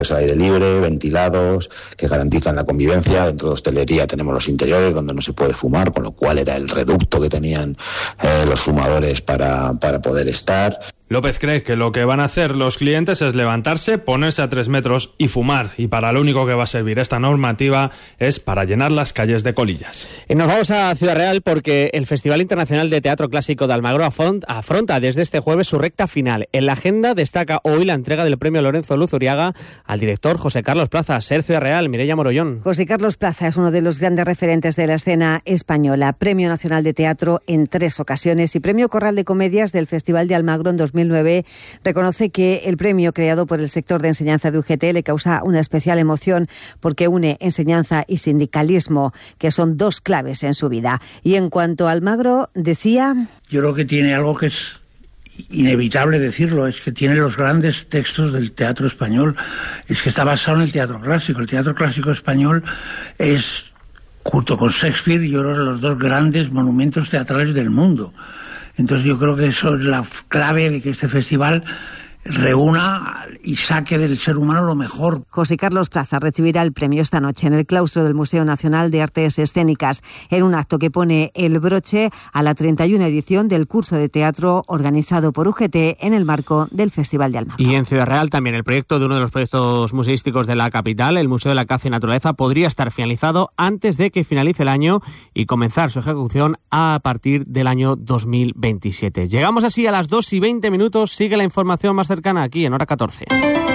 Es aire libre, ventilados, que garantizan la convivencia. Dentro de hostelería tenemos los interiores donde no se puede fumar, con lo cual era el reducto que tenían los fumadores para poder estar. López cree que lo que van a hacer los clientes es levantarse, ponerse a 3 metros y fumar. Y para lo único que va a servir esta normativa es para llenar las calles de colillas. Y nos vamos a Ciudad Real porque el Festival Internacional de Teatro Clásico de Almagro afronta desde este jueves su recta final. En la agenda destaca hoy la entrega del premio Lorenzo Luzuriaga al director José Carlos Plaza. Ser Ciudad Real, Mireia Morollón. José Carlos Plaza es uno de los grandes referentes de la escena española. Premio Nacional de Teatro en 3 ocasiones y Premio Corral de Comedias del Festival de Almagro en 2009. Reconoce que el premio creado por el sector de enseñanza de UGT le causa una especial emoción porque une enseñanza y sindicalismo, que son 2 claves en su vida. Y en cuanto a Almagro, decía... Yo creo que tiene algo que es inevitable decirlo, es que tiene los grandes textos del teatro español, es que está basado en el teatro clásico. El teatro clásico español es, junto con Shakespeare, yo creo, los 2 grandes monumentos teatrales del mundo. Entonces yo creo que eso es la clave de que este festival reúna y saque del ser humano lo mejor. José Carlos Plaza recibirá el premio esta noche en el claustro del Museo Nacional de Artes Escénicas, en un acto que pone el broche a la 31 edición del curso de teatro organizado por UGT en el marco del Festival de Almagro. Y en Ciudad Real también el proyecto de uno de los proyectos museísticos de la capital, el Museo de la Caza y Naturaleza, podría estar finalizado antes de que finalice el año y comenzar su ejecución a partir del año 2027. Llegamos así a las 2:20. Sigue la información más cercana aquí en Hora 14.